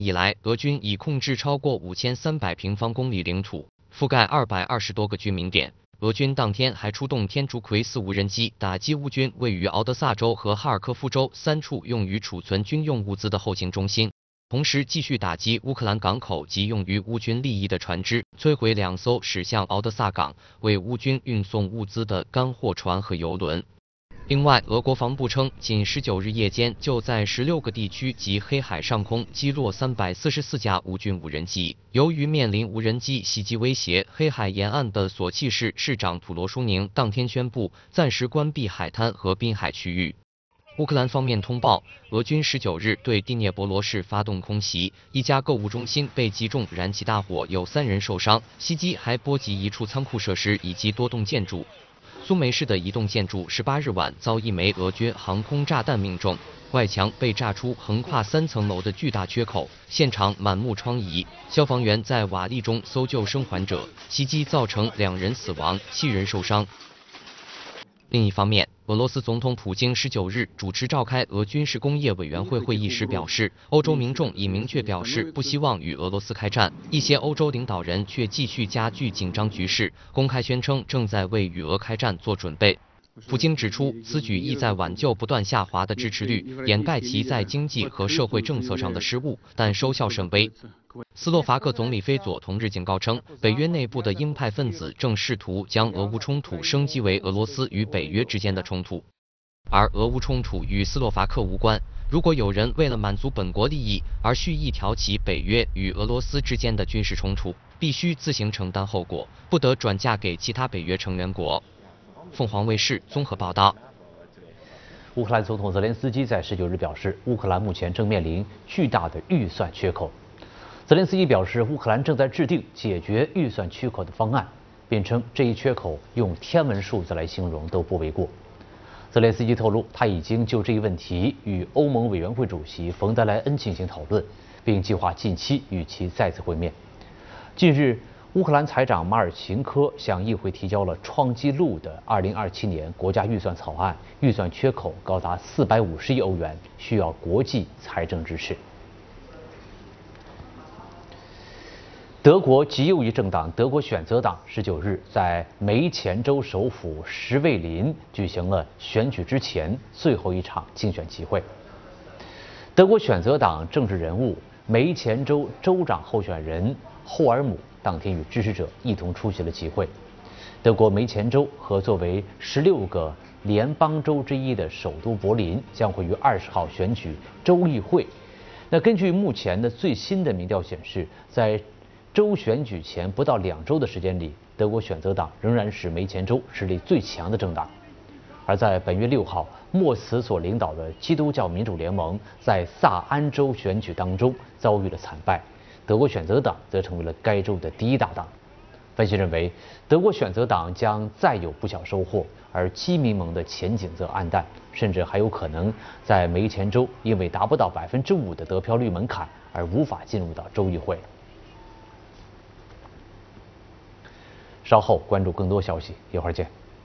以来，俄军已控制超过5300平方公里领土，覆盖220多个居民点。俄军当天还出动天竺葵4无人机打击乌军位于敖德萨州和哈尔科夫州3处用于储存军用物资的后勤中心，同时继续打击乌克兰港口及用于乌军利益的船只，摧毁2艘驶向敖德萨港为乌军运送物资的干货船和油轮。另外，俄国防部称，仅19日夜间就在16个地区及黑海上空击落344架乌军无人机。由于面临无人机袭击威胁，黑海沿岸的索契市市长土罗舒宁当天宣布暂时关闭海滩和滨海区域。乌克兰方面通报，俄军19日对第聂伯罗市发动空袭，一家购物中心被击中，燃起大火，有3人受伤。袭击还波及一处仓库设施以及多栋建筑。苏梅市的一栋建筑18日晚遭一枚俄军航空炸弹命中，外墙被炸出横跨3层楼的巨大缺口，现场满目疮痍。消防员在瓦砾中搜救生还者，袭击造成2人死亡，7人受伤。另一方面，俄罗斯总统普京19日主持召开俄军事工业委员会会议时表示，欧洲民众已明确表示不希望与俄罗斯开战，一些欧洲领导人却继续加剧紧张局势，公开宣称正在为与俄开战做准备。普京指出，此举意在挽救不断下滑的支持率，掩盖其在经济和社会政策上的失误，但收效甚微。斯洛伐克总理菲佐同日警告称，北约内部的鹰派分子正试图将俄乌冲突升级为俄罗斯与北约之间的冲突，而俄乌冲突与斯洛伐克无关。如果有人为了满足本国利益而蓄意挑起北约与俄罗斯之间的军事冲突，必须自行承担后果，不得转嫁给其他北约成员国。凤凰卫视综合报道。 乌克兰总统泽连斯基在19日表示，乌克兰目前正面临巨大的预算缺口。泽连斯基表示，乌克兰正在制定解决预算缺口的方案，并称这一缺口用天文数字来形容都不为过。泽连斯基透露，他已经就这一问题与欧盟委员会主席冯德莱恩进行讨论，并计划近期与其再次会面。近日，乌克兰财长马尔琴科向议会提交了创纪录的2027年国家预算草案，预算缺口高达450亿欧元，需要国际财政支持。德国极右翼政党德国选择党19日在梅前州首府什韦林举行了选举之前最后一场竞选集会。德国选择党政治人物梅前州州长候选人霍尔姆当天与支持者一同出席了集会。德国梅前州和作为16个联邦州之一的首都柏林将会于20号选举州议会。那根据目前的最新的民调显示，在州选举前不到2周的时间里，德国选择党仍然是梅前州实力最强的政党。而在本月6号，莫茨所领导的基督教民主联盟在萨安州选举当中遭遇了惨败，德国选择党则成为了该州的第1大党。分析认为，德国选择党将再有不小收获，而基民盟的前景则黯淡，甚至还有可能在梅前州因为达不到5%的得票率门槛而无法进入到州议会。稍后关注更多消息，一会儿见。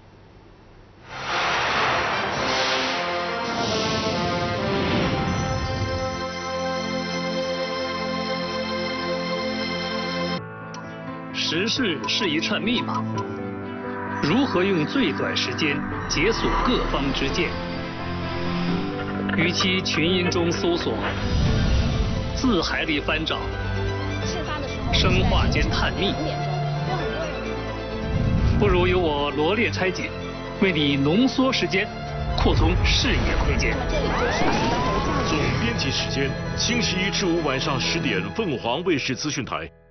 时事是一串密码，如何用最短时间解锁各方之见？与其群音中搜索，字海里翻找，生化间探秘。不如由我罗列拆解，为你浓缩时间，扩充视野空间。 总编辑时间：星期1至5晚上10点，凤凰卫视资讯台。